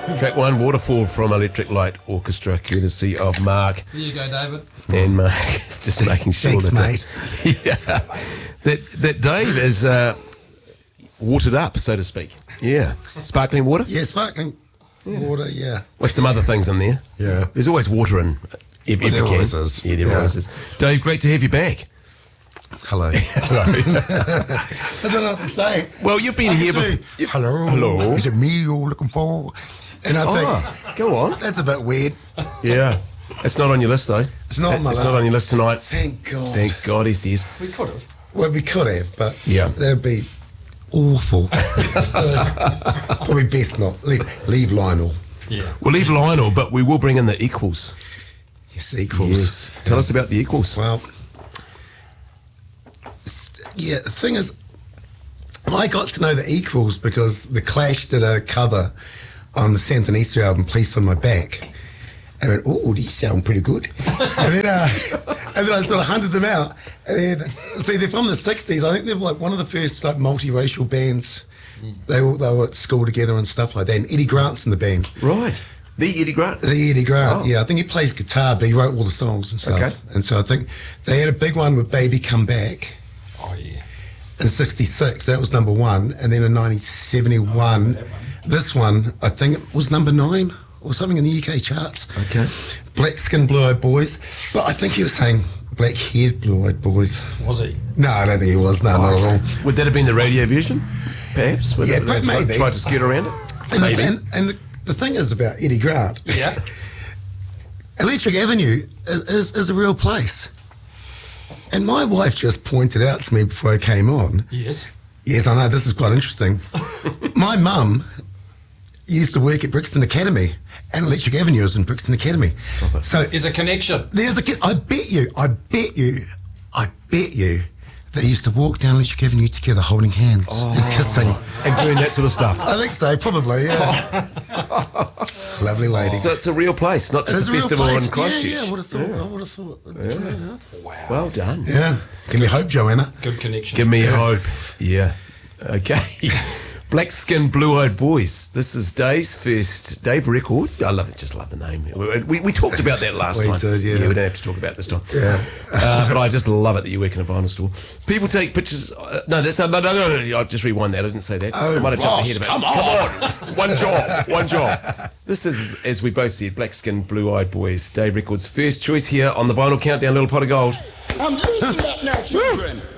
Track 1, Waterfall from Electric Light Orchestra, courtesy of Mark. There you go, David. And Mark is just making sure Thanks, that Dave is watered up, so to speak. Yeah. Sparkling water? Yeah, sparkling water, yeah. What's some other things in there? Yeah. There's always water in every there can. always is. Yeah, there always is. Dave, great to have you back. Hello. I don't know what to say. Well, you've been here before. Hello. Hello. Is it me you're looking for? And I think, go on. that's a bit weird. Yeah. It's not on your list, though. It's not on my It's list. not on your list tonight. Thank God. Thank God he says. We could have. Well, we could have, but Yeah. that'd be awful. Probably best not. Leave Lionel. Yeah. We'll leave Lionel, but we will bring in the equals. Yes, equals. Yes. Tell us about the equals. Well, yeah, the thing is, I got to know the Equals because The Clash did a cover on the Santhanista album, Police on My Back. And I went, oh, these sound pretty good. and then I sort of hunted them out. And then, see, they're from the 60s. I think they're like one of the first like multiracial bands. They were at school together and stuff like that. And Eddie Grant's in the band. Right. The Eddie Grant. The Eddie Grant, Oh. yeah. I think he plays guitar, but he wrote all the songs and stuff. Okay. And so I think they had a big one with Baby Come Back. Oh, yeah. In 66, that was number 1. And then in 1971, this one, I think it was number 9 or something in the UK charts. Okay. Black Skin, Blue Eyed Boys. But I think he was saying Black Haired, Blue Eyed Boys. Was he? No, I don't think he was. No, not at all. Would that have been the radio version? Perhaps? Would Yeah, they have maybe. tried to skirt around it? And, Maybe. and the thing is about Eddie Grant, Yeah. Electric Avenue is a real place. And my wife just pointed out to me before I came on. Yes. Yes, I know, this is quite interesting. My mum used to work at Brixton Academy, and Electric Avenue is in Brixton Academy. So There's a connection. there's a kid, I bet you, they used to walk down Electric Avenue together holding hands and kissing. And doing that sort of stuff. I think so, probably, yeah. Lovely lady. So it's a real place, not just It's a real festival place. in Christchurch. Yeah, I would have thought. I would have thought. Wow. Well done. Yeah. Give me hope, Joanna. Good connection. Give me hope. Yeah. Okay. Black Skin, Blue Eyed Boys. This is Dave's first Dave record. I love it. Just love the name. We talked about that last We time. did, yeah. We don't have to talk about it this time. Yeah. But I just love it that you work in a vinyl store. People take pictures. No, I'll just rewind that. I didn't say that. Oh, I might have jumped Ross, ahead of it. come on. One job. This is, as we both said, Black Skin, Blue Eyed Boys. Dave Records' first choice here on the Vinyl Countdown, Little Pot of Gold. Listen up now, children.